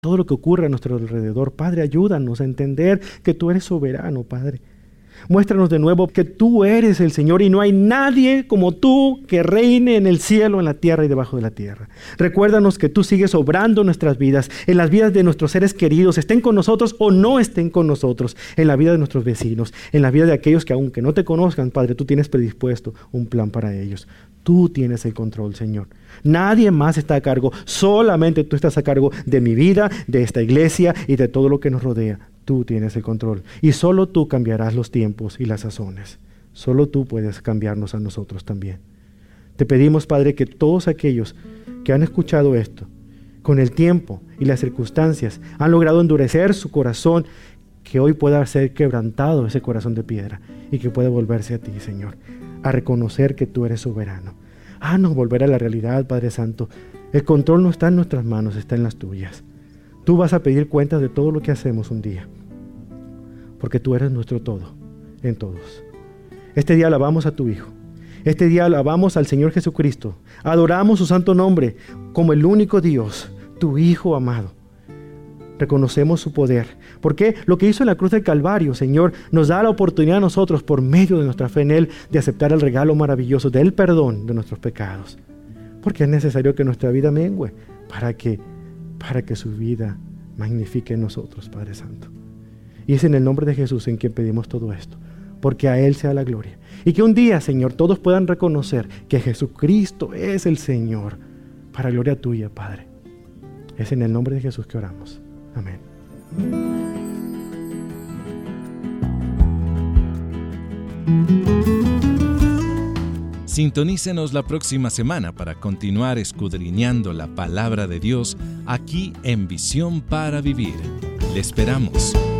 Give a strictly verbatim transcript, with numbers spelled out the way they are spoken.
todo lo que ocurre a nuestro alrededor. Padre, ayúdanos a entender que tú eres soberano, Padre. Muéstranos de nuevo que tú eres el Señor y no hay nadie como tú que reine en el cielo, en la tierra y debajo de la tierra. Recuérdanos que tú sigues obrando en nuestras vidas, en las vidas de nuestros seres queridos, estén con nosotros o no estén con nosotros, en la vida de nuestros vecinos, en la vida de aquellos que aunque no te conozcan, Padre, tú tienes predispuesto un plan para ellos. Tú tienes el control, Señor. Nadie más está a cargo, solamente tú estás a cargo de mi vida, de esta iglesia y de todo lo que nos rodea. Tú tienes el control y solo tú cambiarás los tiempos y las sazones. Solo tú puedes cambiarnos a nosotros también. Te pedimos, Padre, que todos aquellos que han escuchado esto, con el tiempo y las circunstancias, han logrado endurecer su corazón, que hoy pueda ser quebrantado ese corazón de piedra y que pueda volverse a ti, Señor, a reconocer que tú eres soberano. Haznos volver a la realidad, Padre Santo. El control no está en nuestras manos, está en las tuyas. Tú vas a pedir cuentas de todo lo que hacemos un día, porque tú eres nuestro todo, en todos. Este día alabamos a tu Hijo. Este día alabamos al Señor Jesucristo. Adoramos su santo nombre como el único Dios, tu Hijo amado. Reconocemos su poder, porque lo que hizo en la cruz del Calvario, Señor, nos da la oportunidad a nosotros, por medio de nuestra fe en Él, de aceptar el regalo maravilloso del perdón de nuestros pecados. Porque es necesario que nuestra vida mengüe para que, para que su vida magnifique en nosotros, Padre Santo. Y es en el nombre de Jesús en quien pedimos todo esto, porque a Él sea la gloria. Y que un día, Señor, todos puedan reconocer que Jesucristo es el Señor, para gloria tuya, Padre. Es en el nombre de Jesús que oramos. Amén. Sintonícenos la próxima semana para continuar escudriñando la palabra de Dios aquí en Visión para Vivir. Le esperamos.